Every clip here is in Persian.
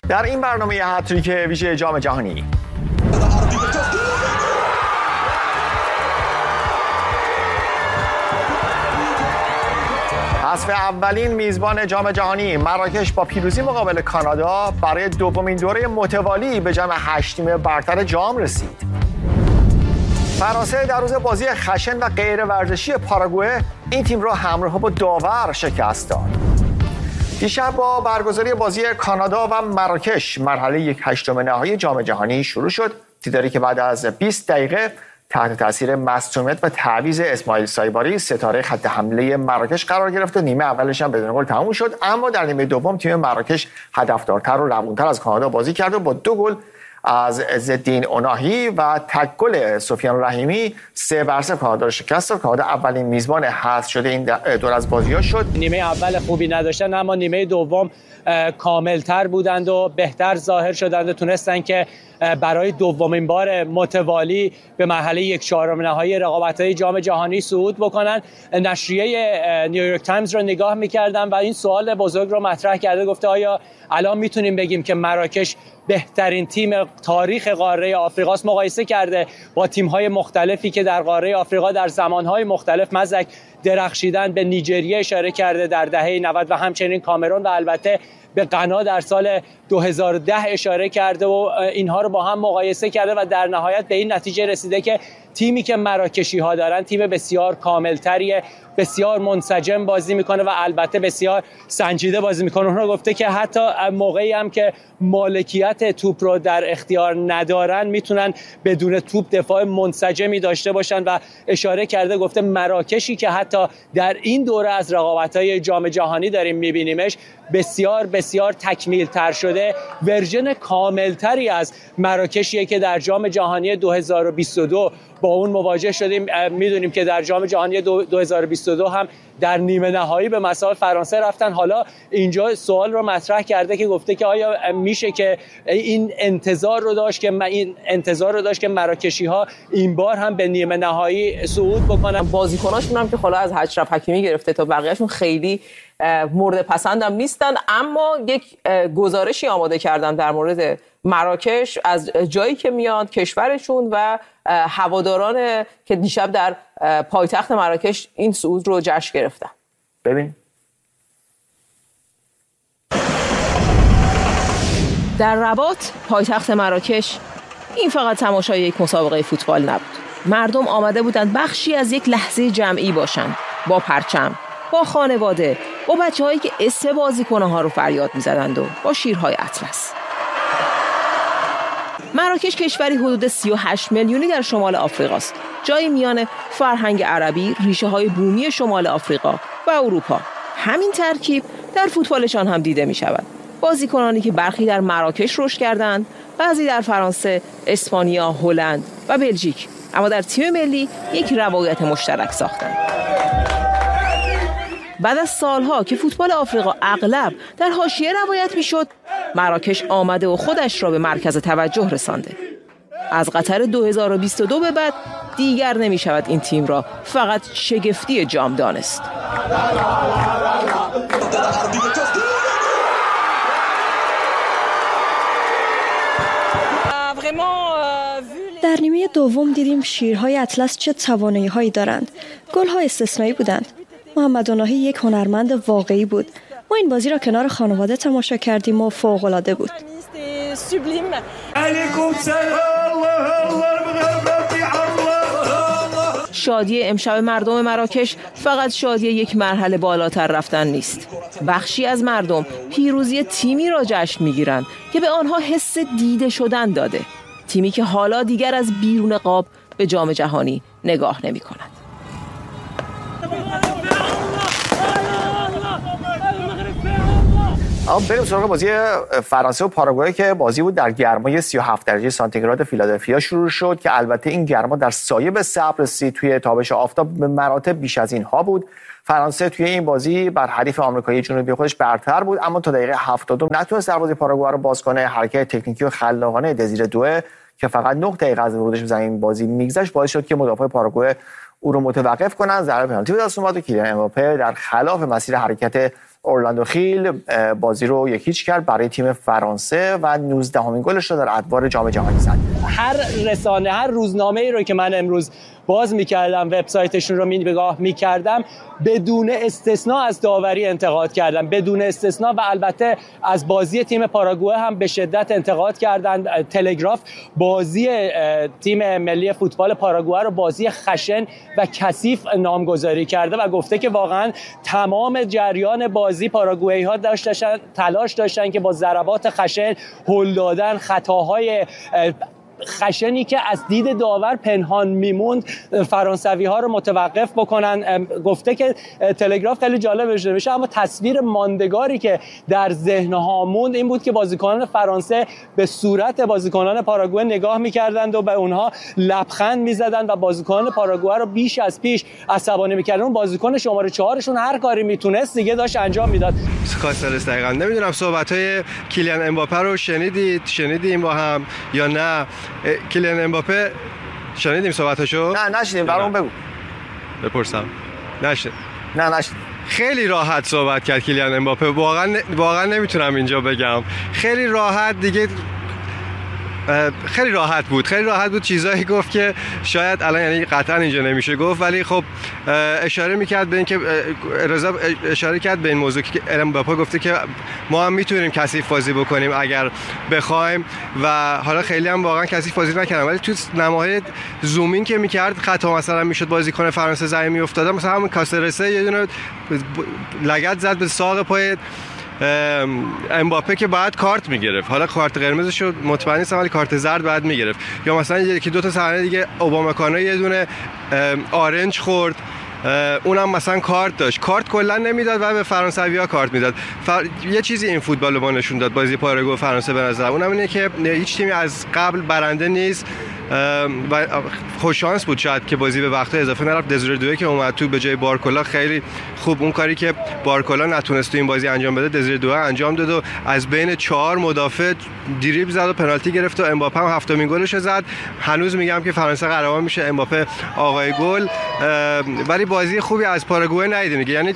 در این برنامه هتریک ویژه جام جهانی حذف اولین میزبان جام جهانی مراکش با پیروزی مقابل کانادا برای دومین دوره متوالی به جام 8 تیم برتر جام رسید. فرانسه در روز بازی خشن و غیر ورزشی پاراگوئه این تیم را همراه با داور شکست داد. دیشب با برگزاری بازی کانادا و مراکش مرحله 1/8 نهایی جام جهانی شروع شد. دیداری که بعد از 20 دقیقه تحت تاثیر مصدومیت و تعویض اسماعیل سایباری ستاره خط حمله مراکش قرار گرفت و نیمه اولش هم بدون گل تمام شد، اما در نیمه دوم تیم مراکش هدفدارتر و روونتر از کانادا بازی کرد و با 2 گل از عزالدین اوناهی و تک گل سفیان رحیمی 3-0 کانادا را شکست داد. کانادا اولین میزبان حذف شده این دور از بازی‌ها شد. نیمه اول خوبی نداشتن، اما نیمه دوم کاملتر بودند و بهتر ظاهر شدند و تونستن که برای دومین بار متوالی به مرحله 1/4 نهایی رقابت‌های جام جهانی صعود بکنن. نشریه نیویورک تایمز رو نگاه می‌کردم و این سوال بزرگ رو مطرح کرده، گفته آیا الان میتونیم بگیم که مراکش بهترین تیم تاریخ قاره آفریقاست؟ مقایسه کرده با تیم‌های مختلفی که در قاره آفریقا در زمان‌های مختلف مزک درخشیدن. به نیجریه اشاره کرده در دهه 90 و همچنین کامرون و البته به غنا در سال 2010 اشاره کرده و اینها رو با هم مقایسه کرده و در نهایت به این نتیجه رسیده که تیمی که مراکشی‌ها دارن تیم بسیار کاملتریه، بسیار منسجم بازی میکنه و البته بسیار سنجیده بازی میکنه. اونها گفته که حتی موقعی هم که مالکیت توپ رو در اختیار ندارن میتونن بدون توپ دفاع منسجمی داشته باشن و اشاره کرده، گفته مراکشی که حتی در این دوره از رقابت‌های جام جهانی داریم میبینیمش بسیار بسیار تکمیل تر شده، ورژن کاملتری از مراکشیه که در جام جهانی 2022 با اون مواجه شدیم. میدونیم که در جام جهانی 2022 هم در نیمه نهایی به مساوی فرانسه رفتن. حالا اینجا سوال رو مطرح کرده که گفته که آیا میشه که این انتظار رو داشت که مراکشی‌ها این بار هم به نیمه نهایی صعود بکنن. بازیکناشون هم که حالا از اشرف حکیمی گرفته تا بقیه‌شون خیلی مورد پسندم نیستن، اما یک گزارشی آماده کردم در مورد مراکش از جایی که میاد کشورشون و هواداران که دیشب در پایتخت مراکش این صعود رو جشن گرفتن. ببین در رباط، پایتخت مراکش، این فقط تماشای یک مسابقه فوتبال نبود. مردم آمده بودند بخشی از یک لحظه جمعی باشند، با پرچم، با خانواده، با بچه‌هایی که اسم بازیکن‌ها رو فریاد می‌زدند و با شیرهای اطلس. مراکش کشوری حدود 38 میلیونی در شمال آفریقا است. جایی میان فرهنگ عربی، ریشه‌های بومی شمال آفریقا و اروپا. همین ترکیب در فوتبالشان هم دیده می‌شود. بازیکنانی که برخی در مراکش رشد کردند، بعضی در فرانسه، اسپانیا، هلند و بلژیک، اما در تیم ملی یک روایت مشترک ساختند. بعد از سالها که فوتبال آفریقا اغلب در حاشیه روایت میشد، مراکش آمده و خودش را به مرکز توجه رسانده. از قطر 2022 به بعد دیگر نمی شود این تیم را فقط شگفتی جام دانست. در نیمه دوم دیدیم شیرهای اطلس چه توانایی‌هایی دارند. گل‌ها استثنایی بودند. محمد اوناهی یک هنرمند واقعی بود. ما این بازی را کنار خانواده تماشا کردیم و فوق‌العاده بود. شادی امشب مردم مراکش فقط شادی یک مرحله بالاتر رفتن نیست. بخشی از مردم پیروزی تیمی را جشن می‌گیرند که به آنها حس دیده شدن داده. تیمی که حالا دیگر از بیرون قاب به جام جهانی نگاه نمی‌کند. اما بریم سراغ بازی فرانسه و پاراگوئه که بازی بود در گرمای 37 درجه سانتیگراد فیلادلفیا شروع شد که البته این گرما در سایه به صبر رسید. توی تابش آفتاب به مراتب بیش از اینها بود. فرانسه توی این بازی بر حریف آمریکایی جنوبی خودش برتر بود، اما تا دقیقه 72 نتونست دروازه پاراگوئه رو باز کنه. حرکت تکنیکی و خلاقانه دزیر دوئه که فقط 9 دقیقه از ورودش به زمین بازی میگذشت باعث شد که مدافع پاراگوئه او رو متوقف کنن. ضربه پنالتی به دست اومد و کیلیان امباپه در خلاف مسیر حرکت اورلاندو خیل بازی رو 1-0 کرد برای تیم فرانسه و 19مین گلش رو در ادوار جام جهانی زد. هر رسانه، هر روزنامه‌ای رو که من امروز باز می‌کردم، وبسایتشون رو نگاه می‌کردم، بدون استثنا از داوری انتقاد کردن، بدون استثنا، و البته از بازی تیم پاراگوئه هم به شدت انتقاد کردن. تلگراف بازی تیم ملی فوتبال پاراگوئه رو بازی خشن و کثیف نامگذاری کرده و گفته که واقعا تمام جریان بازی پاراگوئه‌ها تلاش داشتن که با ضربات خشن، هل دادن، خطاهای خشنی که از دید داور پنهان میموند فرانسوی ها رو متوقف بکنن. گفته که تلگراف خیلی جالب شده میشه، اما تصویر ماندگاری که در ذهن ها موند این بود که بازیکنان فرانسه به صورت بازیکنان پاراگوئه نگاه میکردند و به اونها لبخند میزدند و بازیکنان پاراگوئه رو بیش از پیش عصبانی میکردن. اون بازیکن شماره 4شون هر کاری میتونست دیگه داشت انجام میداد. کاسلس دقیقاً نمیدونم صحبت‌های کیلیان امباپه رو شنیدیم با هم یا نه؟ کیلیان امباپه شنیدیم صحبتاشو؟ نه نشنیدیم، برام بگو. بپرسم. نه خیلی راحت صحبت کرد کیلیان امباپه، واقعا نمیتونم اینجا بگم. خیلی راحت دیگه، خیلی راحت بود چیزایی گفت که شاید الان یعنی قطعا اینجا نمیشه گفت، ولی خب اشاره میکرد به این که رضا اشاره کرد به این موضوع که امباپه گفته که ما هم میتونیم کثیف بازی بکنیم اگر بخوایم و حالا خیلی هم واقعا کثیف بازی نکردن، ولی تو نماهای زومین که میکرد خطا مثلا میشد بازیکن فرانسه زمین میافتاد، مثلا همون کاسرسه یه دونه لگد زد به ساق پای امباپه که باید کارت میگرفت، حالا کارت قرمزش رو مطمئن نیستم ولی کارت زرد باید میگرفت. یا مثلا یکی دو تا صحنه دیگه اوبامکانو یه دونه آرنج خورد، اونم مثلا کارت داشت، کارت کلا نمیداد و به فرانسوی‌ها کارت میداد. یه چیزی این فوتبال رو نشون داد بازی پاراگوئه فرانسه به نظر اونم اینه که هیچ تیمی از قبل برنده نیست و خوش شانس بود شاید که بازی به وقت اضافه نرفت. دزیره دوئه که اومد تو به جای بارکولا خیلی خوب اون کاری که بارکولا نتونست تو این بازی انجام بده دزیره دوئه انجام داد و از بین 4 مدافع دریبل زد و پنالتی گرفت و امباپه هم 7مین گلش زد. هنوز میگم که فرانسه قهرمان میشه، امباپه آقای گل. ولی بازی خوبی از پاراگوئه ندیدیم دیگه، یعنی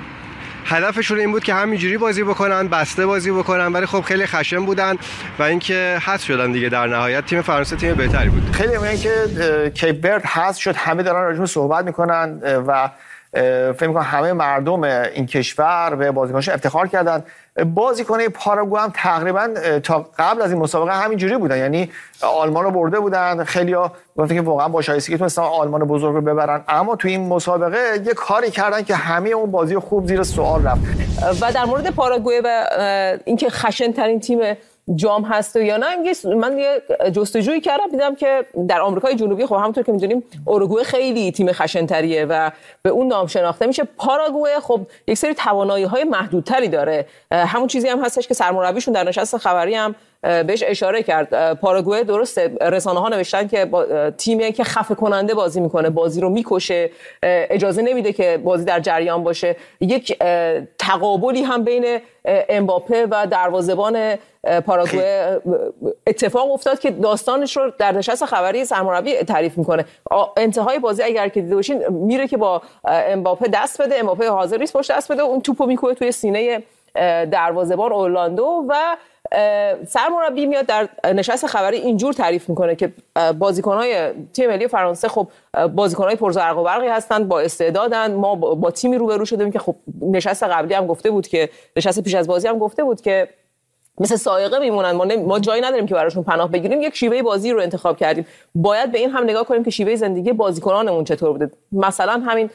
هدفشون این بود که همینجوری بازی بکنن، بسته بازی بکنن، ولی خب خیلی خشن بودن و اینکه حذف شدن دیگه. در نهایت تیم فرانسه تیم بهتری بود. خیلی میگن که کیپ ورد حذف شد، همه دارن راجعش صحبت میکنن و فکر می‌کنم همه مردم این کشور به بازیکنش افتخار کردن. بازیکن‌های پاراگوئه هم تقریبا تا قبل از این مسابقه همینجوری بودن، یعنی آلمان رو برده بودن، خیلی‌ها گفتن که واقعا با شایستگی تونستن آلمان بزرگ رو ببرن، اما تو این مسابقه یه کاری کردن که همه اون بازی خوب زیر سوال رفت. و در مورد پاراگوئه و اینکه خشن ترین تیم جام هست یا نه، من یه جستجویی کردم دیدم که در آمریکای جنوبی خب همونطور که می‌دونیم اوروگوئه خیلی تیم خشن‌تریه و به اون نام شناخته میشه. پاراگوئه خب یک سری توانایی‌های محدودتری داره، همون چیزی هم هستش که سرمربیشون در نشست خبری هم بهش اشاره کرد. پاراگوئه درسته رسانه‌ها نوشتن که تیمی که خفه کننده بازی میکنه، بازی رو میکشه، اجازه نمیده که بازی در جریان باشه. یک تقابلی هم بین امباپه و دروازه‌بان پاراگوئه اتفاق افتاد که داستانش رو در نشست خبری سرمربی تعریف میکنه. انتهای بازی اگر که دیده باشین میره که با امباپه دست بده، امباپه حاضر نیست پشت دست بده، اون توپو میکوبه توی سینه دروازه‌بان اورلاندو و سرمربی میاد در نشست خبری اینجور تعریف میکنه که بازیکن‌های تیم ملی فرانسه خب بازیکن‌های پرزرق و برقی هستند، با استعدادن. ما با تیمی روبرو شدیم که خب نشست قبلی هم گفته بود که نشست پیش از بازی هم گفته بود که مثل سائقه میمونن، ما جایی نداریم که براشون پناه بگیریم، یک شیوه بازی رو انتخاب کردیم. باید به این هم نگاه کنیم که شیوه زندگی بازیکنانمون چطور بوده. مثلا همین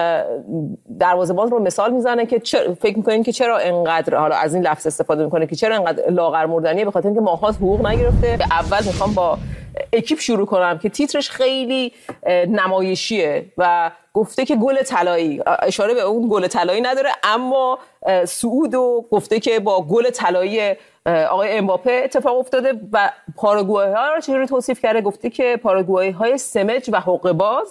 دروازه‌بان رو مثال میزنه که فکر می‌کنین که چرا انقدر حالا از این لفظ استفاده می‌کنه که چرا انقدر لاغر مردنیه، به خاطر اینکه ماهات حقوق نگرفته. اول میخوام با اکیپ شروع کنم که تیترش خیلی نمایشیه و گفته که گل طلایی، اشاره به اون گل طلایی نداره، اما سعودو گفته که با گل طلایی آقای امباپه اتفاق افتاده و پاراگوئه‌ها رو چجوری توصیف کرده. گفته که پاراگوئه‌های سمج و حقه‌باز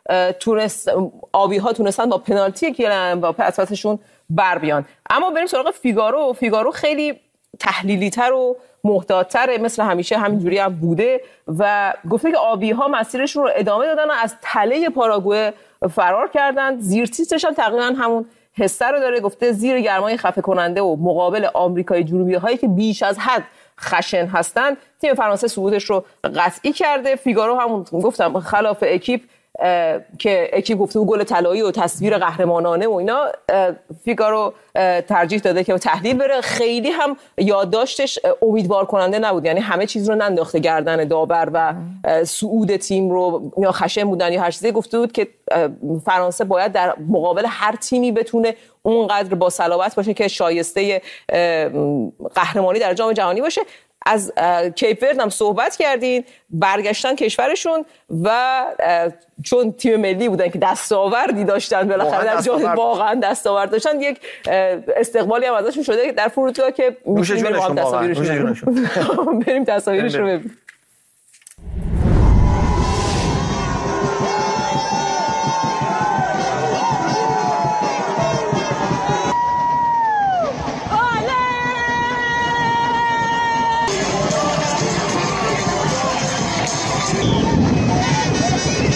آبی‌ها تونستن با پنالتی کیلیان امباپه از پسشون بر بیان. اما بریم سراغ فیگارو خیلی تحلیلی‌تر و محتاط‌تر، مثل همیشه همینجوری هم بوده و گفته که آبی‌ها مسیرشون رو ادامه دادن و از تله پاراگوئه فرار کردن. زیر تیترش هم تقریبا همون حسه رو داره. گفته زیر گرمای خفه کننده و مقابل آمریکای جنوبی هایی که بیش از حد خشن هستن، تیم فرانسه صعودش رو قطعی کرده. فیگارو همون گفتم خلاف اکیپ که اکیپ گفته بود گل طلایی و تصویر قهرمانانه و اینا، فیگارو ترجیح داده که تحلیل بره. خیلی هم یادداشتش امیدوار کننده نبود، یعنی همه چیز رو ننداخته گردن داور و صعود تیم رو یا خشن بودن یا هر چیزی. گفته بود که فرانسه باید در مقابل هر تیمی بتونه اونقدر با صلابت باشه که شایسته قهرمانی در جام جهانی باشه. از کیپ ورد هم صحبت کردین، برگشتن کشورشون و چون تیم ملی بودن که دستاوردی داشتن بالاخره در جام، واقعا دستاورد داشتن، یک استقبالی هم ازشون شده در فرودگاه که نوش جونشون. بریم تصاویرش رو ببینیم.